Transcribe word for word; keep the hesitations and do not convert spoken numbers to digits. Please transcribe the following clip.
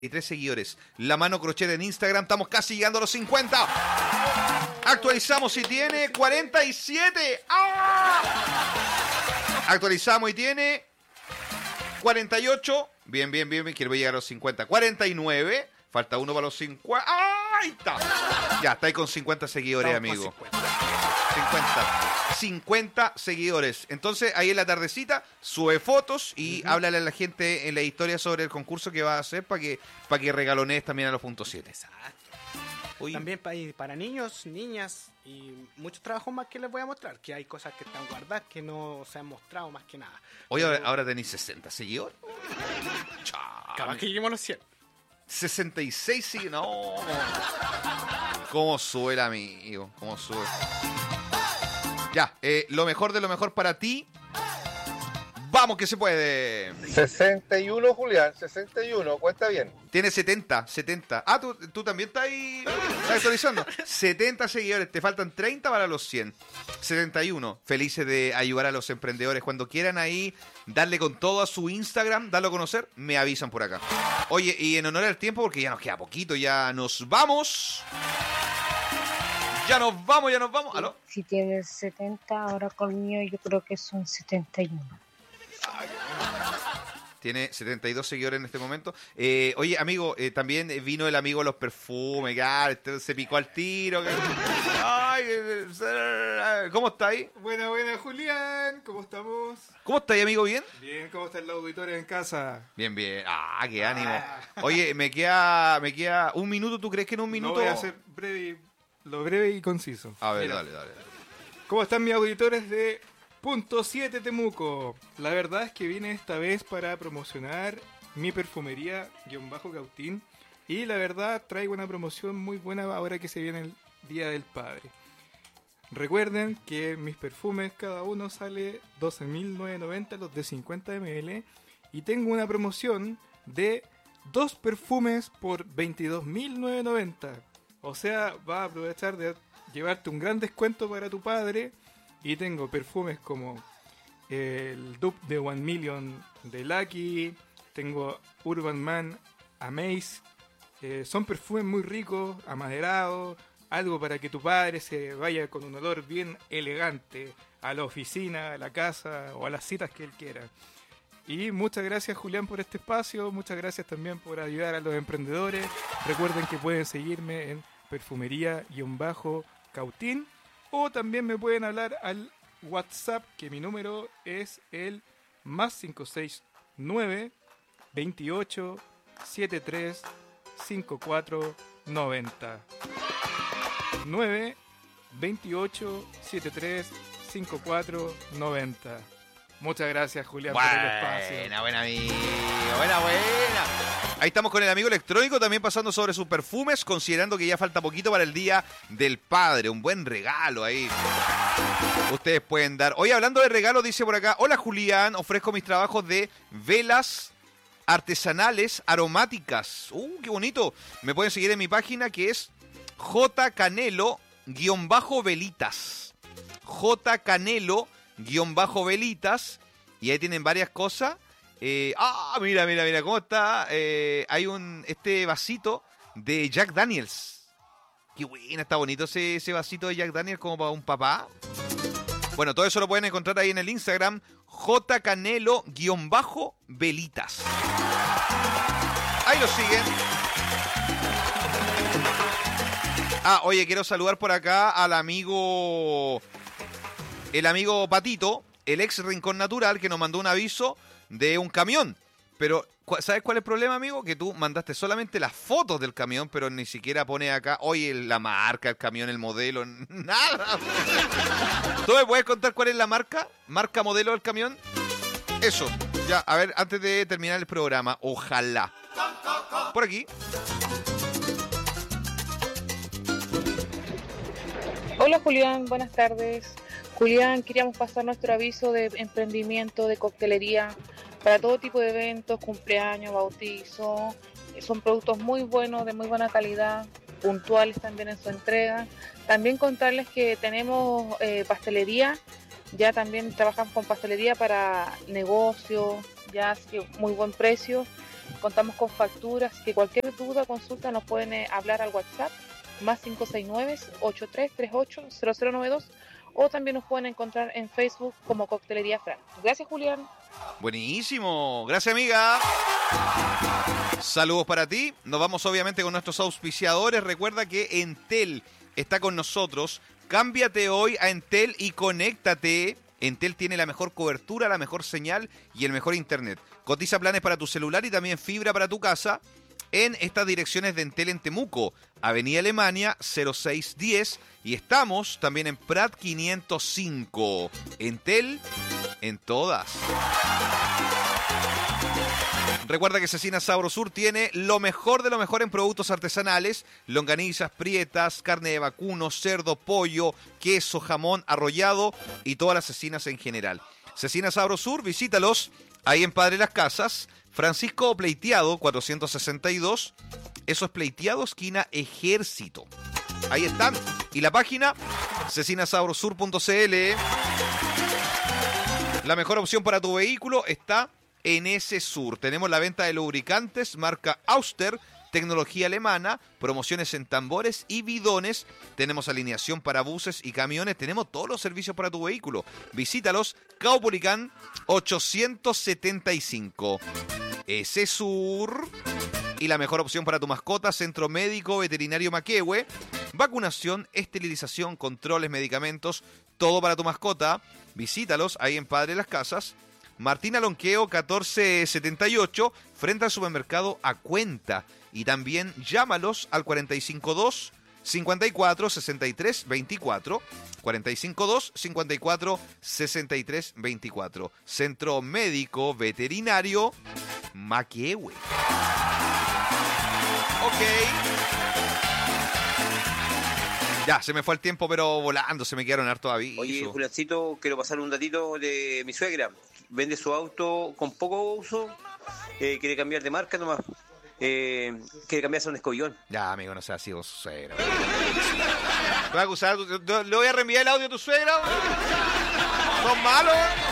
Y tres seguidores. La Mano Crochet en Instagram. Estamos casi llegando a los cincuenta. Actualizamos y tiene cuarenta y siete. ¡Ah! Actualizamos y tiene cuarenta y ocho. Bien, bien, bien, bien. Quiero llegar a los cincuenta. cuarenta y nueve. Falta uno para los cincuenta. ¡Ah! Ahí está. Ya, está ahí con cincuenta seguidores, Estamos amigo. cincuenta. cincuenta seguidores. Entonces, ahí en la tardecita, sube fotos y uh-huh. háblale a la gente en la historia sobre el concurso que va a hacer para que, para que regalonees también a los puntos siete. Exacto. Uy. También para, para niños, niñas y muchos trabajos más que les voy a mostrar. Que hay cosas que están guardadas que no se han mostrado más que nada. Oye, Pero... ahora, ahora tenéis sesenta seguidores. Capaz que lleguemos a los cien. sesenta y seis seguidores. No. ¿Cómo sube el amigo? ¿Cómo sube? Ya, eh, lo mejor de lo mejor para ti. Vamos que se puede. sesenta y uno, Julián, sesenta y uno, cuenta bien. Tiene setenta, setenta. Ah, tú, tú también estás ahí estás actualizando. setenta seguidores, te faltan treinta para los cien. setenta y uno, felices de ayudar a los emprendedores. Cuando quieran ahí darle con todo a su Instagram, darlo a conocer, me avisan por acá. Oye, y en honor al tiempo, porque ya nos queda poquito, ya nos vamos. Ya nos vamos, ya nos vamos. ¿Aló? Si tienes setenta, ahora conmigo yo creo que son setenta y uno. Tiene setenta y dos seguidores en este momento. Eh, oye, amigo, eh, también vino el amigo de los perfumes. Ah, este se picó al tiro. Ay, ¿cómo está ahí? Buena, buena, Julián. ¿Cómo estamos? ¿Cómo está ahí, amigo? ¿Bien? Bien, ¿cómo están los auditores en casa? Bien, bien. Ah, qué ánimo. Oye, me queda, me queda un minuto. ¿Tú crees que en un minuto? No, voy a hacer breve, lo breve y conciso. A ver, Mira, dale, dale. ¿Cómo están mis auditores de Punto siete Temuco? La verdad es que vine esta vez para promocionar mi perfumería guión bajo Cautín. Y la verdad traigo una promoción muy buena ahora que se viene el Día del Padre. Recuerden que mis perfumes cada uno sale doce mil novecientos noventa, los de cincuenta mililitros. Y tengo una promoción de dos perfumes por veintidós mil novecientos noventa. O sea, vas a aprovechar de llevarte un gran descuento para tu padre. Y tengo perfumes como el dupe de One Million de Lucky. Tengo Urban Man Amaze. Eh, son perfumes muy ricos, amaderados. Algo para que tu padre se vaya con un olor bien elegante a la oficina, a la casa o a las citas que él quiera. Y muchas gracias, Julián, por este espacio. Muchas gracias también por ayudar a los emprendedores. Recuerden que pueden seguirme en perfumería-cautín. O también me pueden hablar al WhatsApp, que mi número es el más cinco seis nueve, veintiocho, setenta y tres, cincuenta y cuatro, noventa. nueve, veintiocho, setenta y tres, cincuenta y cuatro, noventa. Muchas gracias, Julián, buena, por el espacio. Buena, buena, amigo. Buena, buena. Ahí estamos con el amigo electrónico, también pasando sobre sus perfumes, considerando que ya falta poquito para el Día del Padre. Un buen regalo ahí. Ustedes pueden dar. Hoy hablando de regalos, dice por acá: hola, Julián, ofrezco mis trabajos de velas artesanales aromáticas. Uh, qué bonito. Me pueden seguir en mi página, que es jcanelo-velitas. jcanelo-velitas. Y ahí tienen varias cosas. Eh, ah, mira, mira, mira cómo está. Eh, hay un este vasito de Jack Daniels. Qué buena, está bonito ese, ese vasito de Jack Daniels como para un papá. Bueno, todo eso lo pueden encontrar ahí en el Instagram, jcanelo-velitas. Ahí lo siguen. Ah, oye, quiero saludar por acá al amigo, el amigo Patito, el ex Rincón Natural, que nos mandó un aviso de un camión. Pero, ¿sabes cuál es el problema, amigo? Que tú mandaste solamente las fotos del camión, pero ni siquiera pone acá, oye, la marca, el camión, el modelo, nada. ¿Tú me puedes contar cuál es la marca? ¿Marca, modelo del camión? Eso. Ya, a ver, antes de terminar el programa, ojalá. Por aquí. Hola, Julián, buenas tardes. Julián, queríamos pasar nuestro aviso de emprendimiento de coctelería para todo tipo de eventos, cumpleaños, bautizo. Son productos muy buenos, de muy buena calidad, puntuales también en su entrega. También contarles que tenemos eh, pastelería, ya también trabajamos con pastelería para negocios, ya así que muy buen precio. Contamos con facturas, que cualquier duda o consulta nos pueden eh, hablar al WhatsApp más cinco seis nueve, ocho tres tres ocho, cero cero nueve dos o también nos pueden encontrar en Facebook como Coctelería Fran. Gracias, Julián. Buenísimo, gracias amiga. Saludos para ti. Nos vamos obviamente con nuestros auspiciadores. Recuerda que Entel está con nosotros. Cámbiate hoy a Entel y conéctate. Entel tiene la mejor cobertura, la mejor señal y el mejor internet. Cotiza planes para tu celular y también fibra para tu casa en estas direcciones de Entel en Temuco, Avenida Alemania cero seis diez, y estamos también en Prat quinientos cinco. Entel en todas. Recuerda que Cecina Sabrosur tiene lo mejor de lo mejor en productos artesanales: longanizas, prietas, carne de vacuno, cerdo, pollo, queso, jamón, arrollado y todas las cecinas en general. Cecina Sabrosur, visítalos ahí en Padre Las Casas, Francisco Pleiteado cuatrocientos sesenta y dos. Eso es Pleiteado, esquina Ejército. Ahí están. Y la página cecina sabrosur punto c l. La mejor opción para tu vehículo está en ese sur. Tenemos la venta de lubricantes marca Auster, tecnología alemana, promociones en tambores y bidones. Tenemos alineación para buses y camiones. Tenemos todos los servicios para tu vehículo. Visítalos, Caupolicán ochocientos setenta y cinco. Ese sur. Y la mejor opción para tu mascota, Centro Médico Veterinario Maquehue. Vacunación, esterilización, controles, medicamentos, todo para tu mascota. Visítalos ahí en Padre Las Casas. Martín Alonqueo catorce setenta y ocho, frente al supermercado A Cuenta. Y también llámalos al cuatro cinco dos, cinco cuatro, seis tres dos cuatro. cuatro cinco dos, cinco cuatro, seis tres dos cuatro. Centro Médico Veterinario Maquehue. Ok. Ya, se me fue el tiempo, pero volando, se me quedaron harto avisos. Oye, Juliancito, quiero pasar un datito de mi suegra. Vende su auto con poco uso, eh, quiere cambiar de marca nomás. Eh, quiere cambiarse a un escobillón. Ya, amigo, no seas así, vos suegra. ¿Te vas a acusar? ¿Le voy a reenviar el audio a tu suegra? ¿Son malos?